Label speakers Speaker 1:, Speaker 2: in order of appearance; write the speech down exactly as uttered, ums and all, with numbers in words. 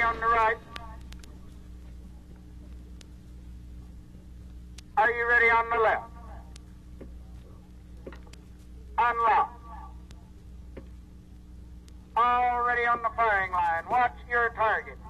Speaker 1: on the right? Are you ready on the left? Unlock. All ready on the firing line. Watch your target.